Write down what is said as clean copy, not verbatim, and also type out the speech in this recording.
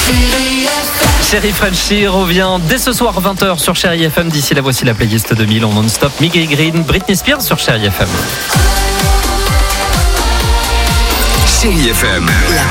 Chérie Frenchy revient dès ce soir 20h sur Chérie FM. D'ici là, voici la playlist 2000 en non-stop. Miguel Green, Britney Spears sur Chérie FM. Chérie FM.